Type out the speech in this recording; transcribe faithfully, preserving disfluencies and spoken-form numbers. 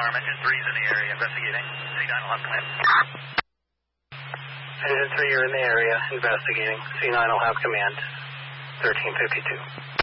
alarm. Engine three is in the area investigating. C nine will have command. Engine three, you're in the area investigating. C nine will have command. thirteen fifty-two.